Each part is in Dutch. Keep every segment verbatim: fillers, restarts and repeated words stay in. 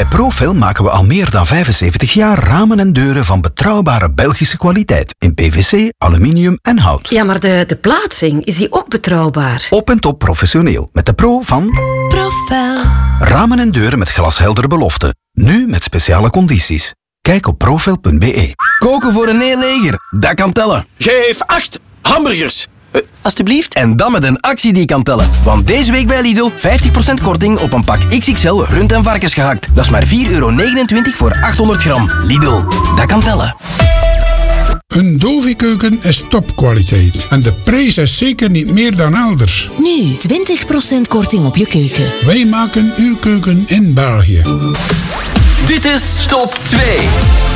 Profel maken we al meer dan vijfenzeventig jaar ramen en deuren van betrouwbare Belgische kwaliteit. In P V C, aluminium en hout. Ja, maar de, de plaatsing, is die ook betrouwbaar? Op en top professioneel. Met de Pro van... Profel. Ramen en deuren met glasheldere beloften. Nu met speciale condities. Kijk op profel punt b e. Koken voor een heel leger, dat kan tellen. Geef acht hamburgers. Uh, alsjeblieft. En dan met een actie die kan tellen. Want deze week bij Lidl vijftig procent korting op een pak X X L rund- en varkensgehakt. Dat is maar vier euro negenentwintig voor achthonderd gram. Lidl, dat kan tellen. Een Dovi-keuken is topkwaliteit. En de prijs is zeker niet meer dan elders. Nu twintig procent korting op je keuken. Wij maken uw keuken in België. Dit is Top twee.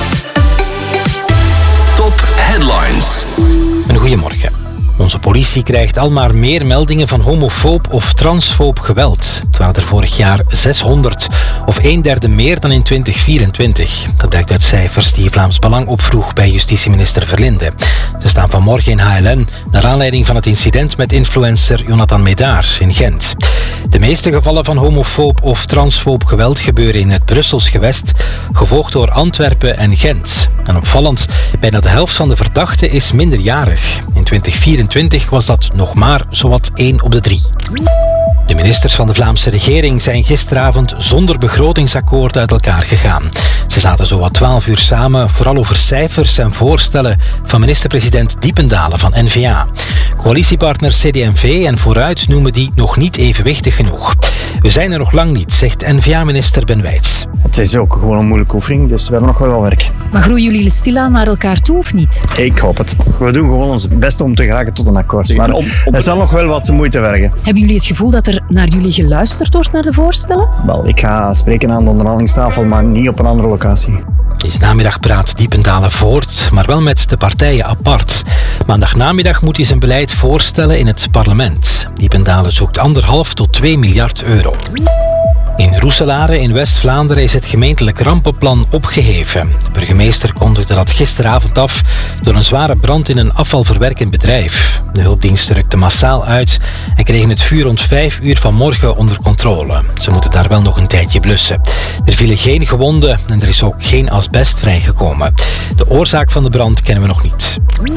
Top Headlines. Een goeiemorgen. Onze politie krijgt al maar meer meldingen van homofoob of transfoob geweld. Het waren er vorig jaar zeshonderd, of een derde meer dan in twintig vierentwintig. Dat blijkt uit cijfers die Vlaams Belang opvroeg bij justitieminister Verlinde. Ze staan vanmorgen in H L N naar aanleiding van het incident met influencer Jonathan Médard in Gent. De meeste gevallen van homofoob of transfoob geweld gebeuren in het Brussels gewest, gevolgd door Antwerpen en Gent. En opvallend, bijna de helft van de verdachten is minderjarig. In twintig vierentwintig was dat nog maar zowat één op de drie. De ministers van de Vlaamse regering zijn gisteravond zonder begrotingsakkoord uit elkaar gegaan. Ze zaten zowat twaalf uur samen, vooral over cijfers en voorstellen van minister-president Diependalen van N V A. Coalitiepartner C D en V en Vooruit noemen die nog niet evenwichtig genoeg. We zijn er nog lang niet, zegt N V A-minister Ben Wijts. Het is ook gewoon een moeilijke oefening, dus we hebben nog wel wat werk. Maar groeien jullie stilaan naar elkaar toe of niet? Ik hoop het. We doen gewoon ons best om te geraken tot een akkoord. Maar op, op het zal nog wel wat moeite vergen. Hebben jullie het gevoel dat er naar jullie geluisterd wordt naar de voorstellen? Wel, ik ga spreken aan de onderhandelingstafel, maar niet op een andere locatie. Deze namiddag praat Diependalen voort, maar wel met de partijen apart. Maandagnamiddag moet hij zijn beleid voorstellen in het parlement. Diependalen zoekt anderhalf tot twee miljard euro. In Roeselare in West-Vlaanderen is het gemeentelijk rampenplan opgeheven. De burgemeester kondigde dat gisteravond af door een zware brand in een afvalverwerkend bedrijf. De hulpdiensten rukten massaal uit en kregen het vuur rond vijf uur vanmorgen onder controle. Ze moeten daar wel nog een tijdje blussen. Er vielen geen gewonden en er is ook geen asbest vrijgekomen. De oorzaak van de brand kennen we nog niet.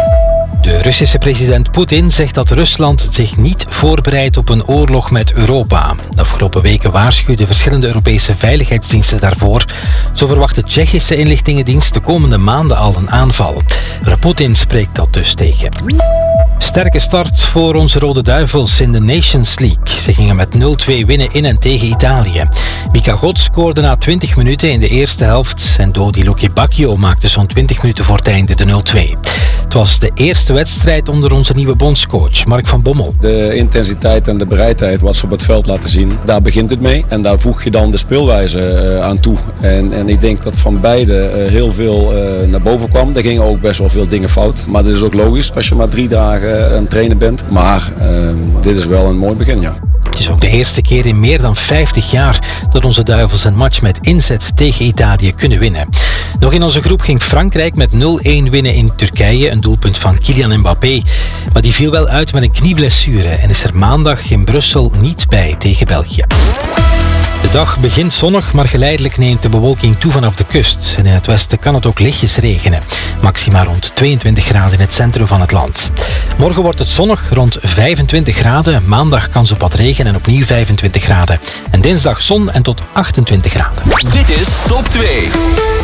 De Russische president Poetin zegt dat Rusland zich niet voorbereidt op een oorlog met Europa. De afgelopen weken waarschuwden verschillende Europese veiligheidsdiensten daarvoor. Zo verwacht de Tsjechische inlichtingendienst de komende maanden al een aanval. Maar Poetin spreekt dat dus tegen. Sterke start voor onze Rode Duivels in de Nations League. Ze gingen met nul twee winnen in en tegen Italië. Mika God scoorde na twintig minuten in de eerste helft en Dodi Lukebakio maakte zo'n twintig minuten voor het einde de nul twee. Het was de eerste wedstrijd onder onze nieuwe bondscoach, Mark van Bommel. De intensiteit en de bereidheid wat ze op het veld laten zien, daar begint het mee. En daar voeg je dan de speelwijze uh, aan toe. En, en ik denk dat van beide uh, heel veel uh, naar boven kwam. Er gingen ook best wel veel dingen fout. Maar dit is ook logisch als je maar drie dagen aan het trainen bent. Maar uh, dit is wel een mooi begin, ja. Het is ook de eerste keer in meer dan vijftig jaar dat onze Duivels een match met inzet tegen Italië kunnen winnen. Nog in onze groep ging Frankrijk met nul een winnen in Turkije, een doelpunt van Kylian Mbappé. Maar die viel wel uit met een knieblessure en is er maandag in Brussel niet bij tegen België. De dag begint zonnig, maar geleidelijk neemt de bewolking toe vanaf de kust. En in het westen kan het ook lichtjes regenen. Maxima rond tweeëntwintig graden in het centrum van het land. Morgen wordt het zonnig, rond vijfentwintig graden. Maandag kans op wat regen en opnieuw vijfentwintig graden. En dinsdag zon en tot achtentwintig graden. Dit is Top twee.